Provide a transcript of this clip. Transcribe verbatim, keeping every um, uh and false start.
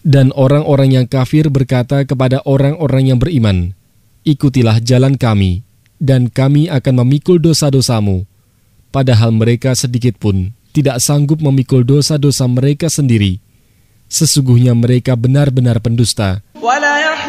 Dan orang-orang yang kafir berkata kepada orang-orang yang beriman, ikutilah jalan kami, dan kami akan memikul dosa-dosamu. Padahal mereka sedikit pun tidak sanggup memikul dosa-dosa mereka sendiri. Sesungguhnya mereka benar-benar pendusta.